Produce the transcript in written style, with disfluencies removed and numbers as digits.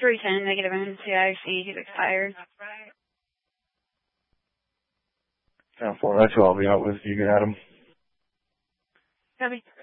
310, negative NCIC, he's expired. Down 492, I'll be out with you, Adam. Copy.